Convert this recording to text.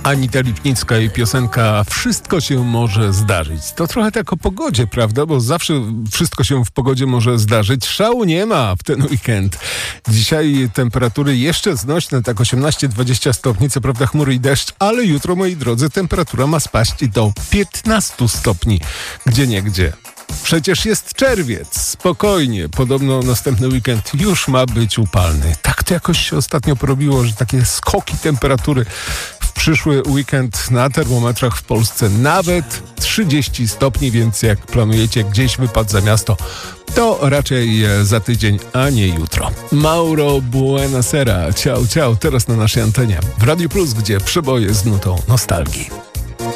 Anita Lipnicka i piosenka Wszystko się może zdarzyć. To trochę tak o pogodzie, prawda? Bo zawsze wszystko się w pogodzie może zdarzyć. Szału nie ma w ten weekend. Dzisiaj temperatury jeszcze znośne, tak 18-20 stopni, co prawda chmury i deszcz, ale jutro, moi drodzy, temperatura ma spaść do 15 stopni, gdzieniegdzie. Przecież jest czerwiec, spokojnie. Podobno następny weekend już ma być upalny. Tak to jakoś się ostatnio porobiło, że takie skoki temperatury w przyszły weekend na termometrach w Polsce nawet 30 stopni, więc jak planujecie gdzieś wypad za miasto, to raczej za tydzień, a nie jutro. Mauro Buenasera, ciao, ciao, teraz na naszej antenie w Radio Plus, gdzie przeboje z nutą nostalgii.